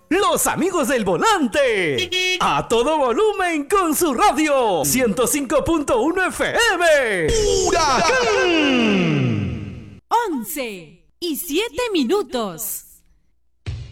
los amigos del volante. A todo volumen con su radio 105.1 FM. ¡Huracán! 11:07.